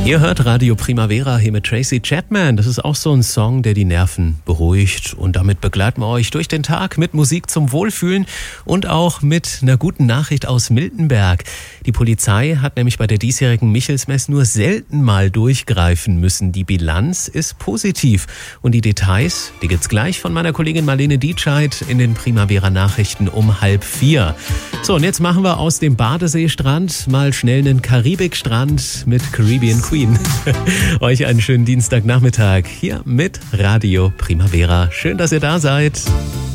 Ihr hört Radio Primavera hier mit Tracy Chapman. Das ist auch so ein Song, der die Nerven beruhigt. Und damit begleiten wir euch durch den Tag mit Musik zum Wohlfühlen und auch mit einer guten Nachricht aus Miltenberg. Die Polizei hat nämlich bei der diesjährigen Michelsmess nur selten mal durchgreifen müssen. Die Bilanz ist positiv. Und die Details, die gibt's gleich von meiner Kollegin Marlene Dietscheid in den Primavera-Nachrichten um 3:30. So, und jetzt machen wir aus dem Badeseestrand mal schnell einen Karibikstrand mit Caribbean Queen. Euch einen schönen Dienstagnachmittag hier mit Radio Primavera. Schön, dass ihr da seid.